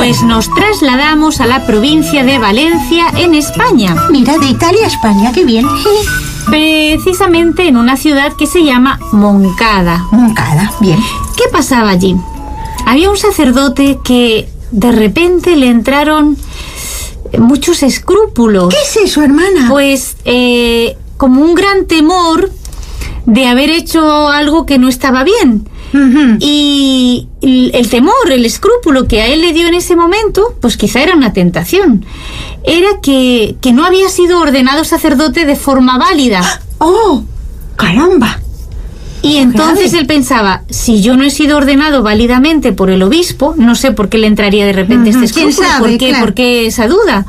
Pues nos trasladamos a la provincia de Valencia, en España. Mira, de Italia a España, qué bien. Precisamente en una ciudad que se llama Moncada. Moncada, bien. ¿Qué pasaba allí? Había un sacerdote que de repente le entraron muchos escrúpulos. ¿Qué es eso, hermana? Pues como un gran temor de haber hecho algo que no estaba bien. Uh-huh. Y el temor, el escrúpulo que a él le dio en ese momento, pues quizá era una tentación. Era que no había sido ordenado sacerdote de forma válida. ¡Oh! ¡Caramba! Y entonces él pensaba, si yo no he sido ordenado válidamente por el obispo, no sé por qué le entraría de repente este escrúpulo. ¿Quién sabe? ¿Por qué esa duda?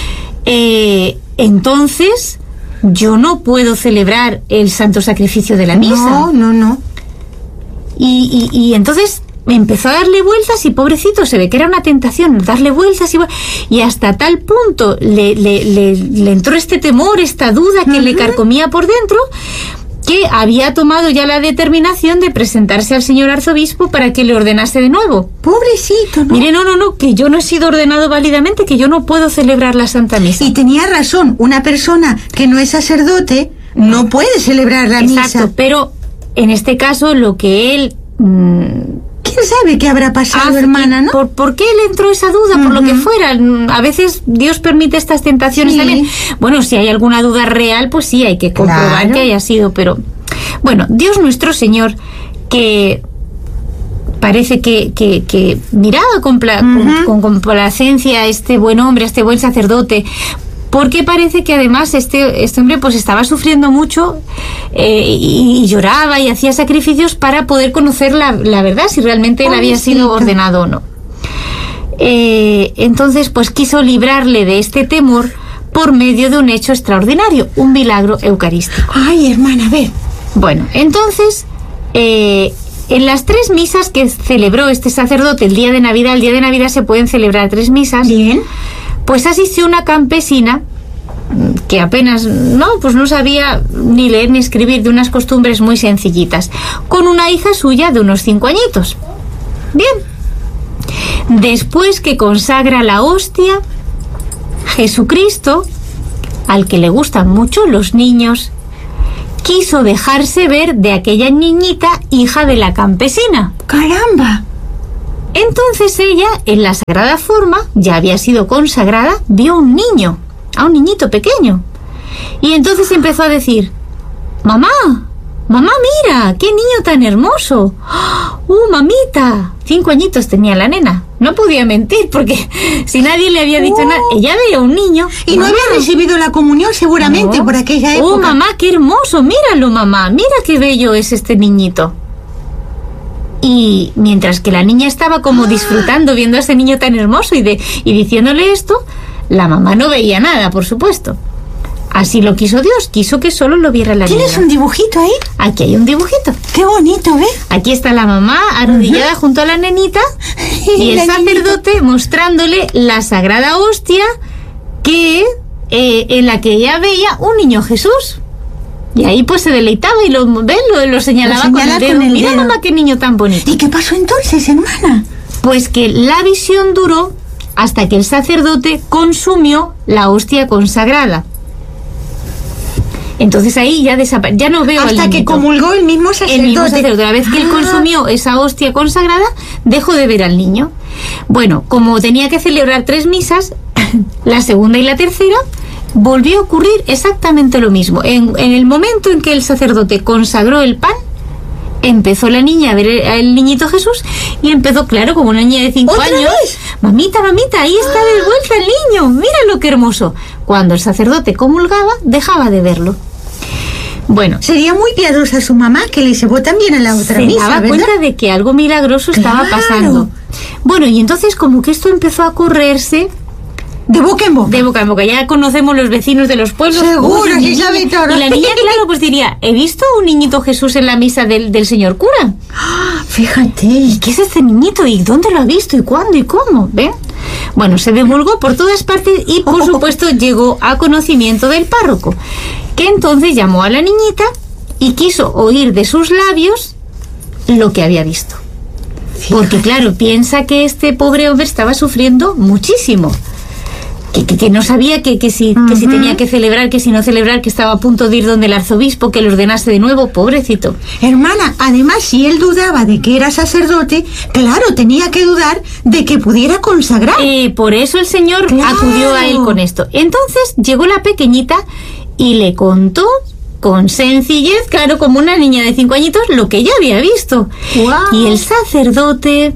Entonces, yo no puedo celebrar el santo sacrificio de la misa. No. Y entonces me empezó a darle vueltas y pobrecito, se ve que era una tentación darle vueltas y hasta tal punto le entró este temor, esta duda que le carcomía por dentro, que había tomado ya la determinación de presentarse al señor arzobispo para que le ordenase de nuevo. Pobrecito, ¿no? Mire, no, que yo no he sido ordenado válidamente, que yo no puedo celebrar la Santa Misa. Y tenía razón, una persona que no es sacerdote no puede celebrar la misa. Exacto, pero en este caso lo que él... ¿Quién sabe qué habrá pasado, hermana, no? ¿Por qué le entró esa duda? Por lo que fuera. A veces Dios permite estas tentaciones también. Bueno, si hay alguna duda real, pues sí, hay que comprobar que haya sido, pero... Bueno, Dios nuestro Señor, que parece que miraba con complacencia a este buen hombre, a este buen sacerdote, porque parece que además este hombre pues estaba sufriendo mucho y lloraba y hacía sacrificios para poder conocer la verdad, si realmente él había sido ordenado o no. Entonces pues quiso librarle de este temor por medio de un hecho extraordinario, un milagro eucarístico. Ay, hermana, a ver. Bueno, entonces en las 3 misas que celebró este sacerdote el día de Navidad se pueden celebrar 3 misas. Bien. Pues asistió una campesina que apenas no sabía ni leer ni escribir, de unas costumbres muy sencillitas, con una hija suya de unos 5 añitos. Bien. Después que consagra la hostia, Jesucristo, al que le gustan mucho los niños, quiso dejarse ver de aquella niñita, hija de la campesina. ¡Caramba! Entonces ella, en la sagrada forma, ya había sido consagrada, vio a un niño, a un niñito pequeño. Y entonces empezó a decir, mamá, mira, qué niño tan hermoso. Mamita, 5 añitos tenía la nena. No podía mentir, porque si nadie le había dicho nada, ella veía a un niño. Y no había recibido la comunión seguramente por aquella época. Mamá, qué hermoso, míralo, mamá, mira qué bello es este niñito. Y mientras que la niña estaba como disfrutando viendo a ese niño tan hermoso y diciéndole esto, la mamá no veía nada, por supuesto. Así lo quiso Dios, quiso que solo lo viera la niña. ¿Tienes un dibujito ahí? Aquí hay un dibujito. Qué bonito, ¿ves? Aquí está la mamá arrodillada junto a la nenita y el sacerdote mostrándole la sagrada hostia en la que ella veía un niño Jesús. Y ahí pues se deleitaba y lo señalaba con el dedo. Mira, mamá, qué niño tan bonito. ¿Y qué pasó entonces, hermana? Pues que la visión duró hasta que el sacerdote consumió la hostia consagrada. Entonces ahí ya no veo al niñito. Hasta que comulgó el mismo sacerdote. Una vez que él consumió esa hostia consagrada, dejó de ver al niño. Bueno, como tenía que celebrar 3 misas, la segunda y la tercera, volvió a ocurrir exactamente lo mismo. En el momento en que el sacerdote consagró el pan, empezó la niña a ver al niñito Jesús y empezó, claro, como una niña de 5 años. ¿Vez? Mamita, ahí está de vuelta el niño, míralo qué hermoso. Cuando el sacerdote comulgaba, dejaba de verlo. Bueno, sería muy piadosa su mamá, que le llevó también a la otra misa, se daba cuenta de que algo milagroso estaba pasando. Bueno, y entonces como que esto empezó a correrse de boca en boca. De boca en boca. Ya conocemos los vecinos de los pueblos. Seguro, sí sabe todo. Y la niña, claro, pues diría, he visto un niñito Jesús en la misa del señor cura. Fíjate. ¿Y qué es este niñito? ¿Y dónde lo ha visto? ¿Y cuándo? ¿Y cómo? ¿Ven? Bueno, se divulgó por todas partes y, por supuesto, llegó a conocimiento del párroco, que entonces llamó a la niñita y quiso oír de sus labios lo que había visto. Porque claro, piensa que este pobre hombre estaba sufriendo muchísimo. Que no sabía que si tenía que celebrar, que si no celebrar, que estaba a punto de ir donde el arzobispo, que lo ordenase de nuevo, pobrecito. Hermana, además, si él dudaba de que era sacerdote, claro, tenía que dudar de que pudiera consagrar. Por eso el Señor acudió a él con esto. Entonces llegó la pequeñita y le contó con sencillez, claro, como una niña de 5 añitos, lo que ella había visto. Wow. Y el sacerdote,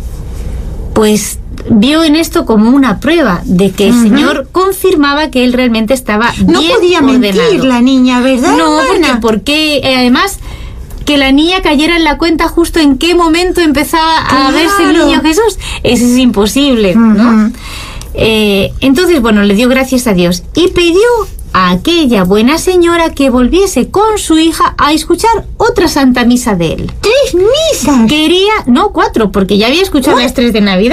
pues, vio en esto como una prueba de que el Señor confirmaba que él realmente estaba bien ordenado. No podía mentir la niña, ¿verdad, no, hermana? porque además que la niña cayera en la cuenta justo en qué momento empezaba a verse el niño Jesús, eso es imposible, ¿no? Entonces, bueno, le dio gracias a Dios y pidió a aquella buena señora que volviese con su hija a escuchar otra Santa Misa de él. 3 misas. Quería, no 4, porque ya había escuchado las 3 de Navidad.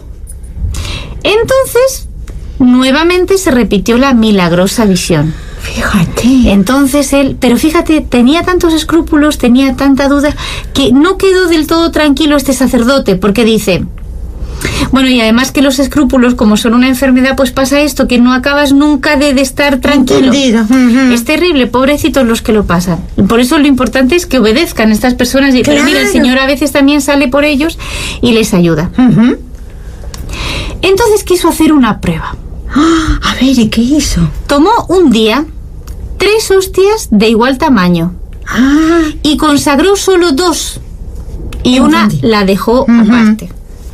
Entonces, nuevamente se repitió la milagrosa visión. Fíjate. Entonces él, pero fíjate, tenía tantos escrúpulos, tenía tanta duda, que no quedó del todo tranquilo este sacerdote, porque dice, bueno, y además que los escrúpulos, como son una enfermedad, pues pasa esto, que no acabas nunca de estar tranquilo. Entendido. Es terrible, pobrecitos los que lo pasan. Por eso lo importante es que obedezcan estas personas. Y pero mira, el Señor a veces también sale por ellos y les ayuda. Entonces quiso hacer una prueba. A ver, ¿y qué hizo? Tomó un día 3 hostias de igual tamaño y consagró solo 2 y una la dejó aparte.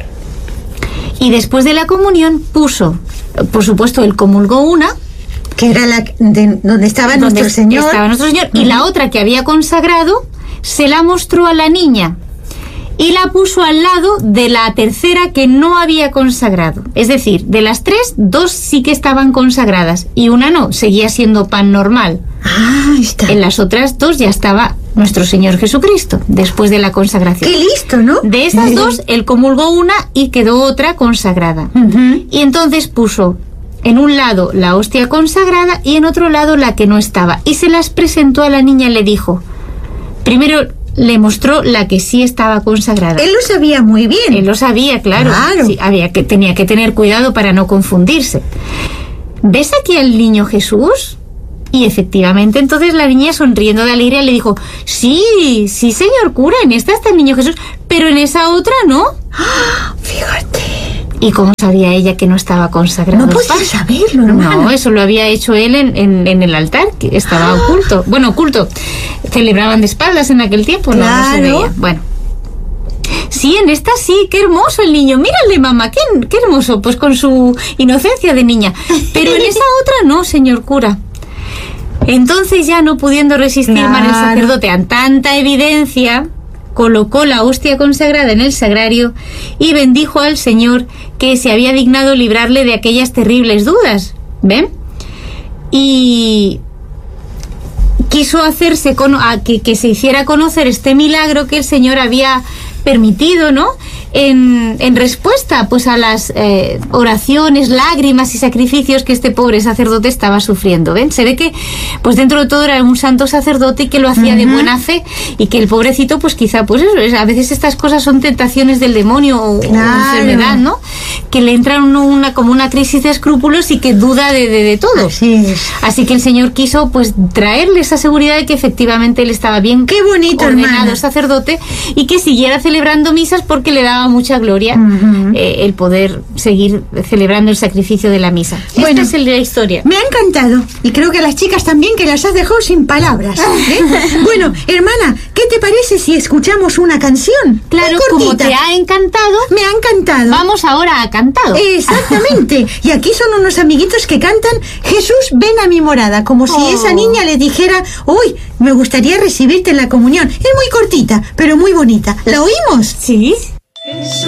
Y después de la comunión puso, por supuesto, él comulgó una, que era la donde estaba nuestro Señor. Y la otra que había consagrado se la mostró a la niña y la puso al lado de la tercera que no había consagrado. Es decir, de las 3, 2 sí que estaban consagradas y una no, seguía siendo pan normal. Está. En las otras 2 ya estaba nuestro Señor Jesucristo, después de la consagración. ¡Qué listo!, ¿no? De esas 2, él comulgó una y quedó otra consagrada. Y entonces puso en un lado la hostia consagrada y en otro lado la que no estaba. Y se las presentó a la niña y le dijo, primero le mostró la que sí estaba consagrada. Él lo sabía muy bien. Él lo sabía, claro. Sí, tenía que tener cuidado para no confundirse. ¿Ves aquí al niño Jesús? Y efectivamente, entonces la niña, sonriendo de alegría, le dijo, sí, señor cura, en esta está el niño Jesús, pero en esa otra no. Fíjate. ¿Y cómo sabía ella que no estaba consagrado? No podía saberlo, hermano. No, eso lo había hecho él en el altar, que estaba oculto. Bueno, oculto. Celebraban de espaldas en aquel tiempo, no se veía. Bueno. Sí, en esta sí, qué hermoso el niño. Mírale, mamá, qué hermoso, pues con su inocencia de niña. Pero en esa otra no, señor cura. Entonces, ya no pudiendo resistir más el sacerdote a tanta evidencia, colocó la hostia consagrada en el sagrario y bendijo al Señor que se había dignado librarle de aquellas terribles dudas. ¿Ven? Y quiso hacerse que se hiciera conocer este milagro que el Señor había permitido, ¿no? En respuesta pues a las oraciones, lágrimas y sacrificios que este pobre sacerdote estaba sufriendo. ¿Ven? Se ve que pues dentro de todo era un santo sacerdote y que lo hacía de buena fe, y que el pobrecito pues quizá pues eso, a veces estas cosas son tentaciones del demonio o enfermedad, ¿no? Que le entra como una crisis de escrúpulos y que duda de todo. Así que el Señor quiso pues traerle esa seguridad de que efectivamente él estaba bien. Qué bonito, ordenado, hermana. Sacerdote, y que siguiera celebrando misas porque le daba mucha gloria el poder seguir celebrando el sacrificio de la misa. Bueno, esta es la historia. Me ha encantado, y creo que a las chicas también, que las has dejado sin palabras. Bueno, hermana, ¿qué te parece si escuchamos una canción? Claro, como te ha encantado. Me ha encantado. Vamos ahora a cantado. Exactamente. Y aquí son unos amiguitos que cantan Jesús, ven a mi morada, como si esa niña le dijera, uy, me gustaría recibirte en la comunión. Es muy cortita, pero muy bonita. ¿La oímos? Sí.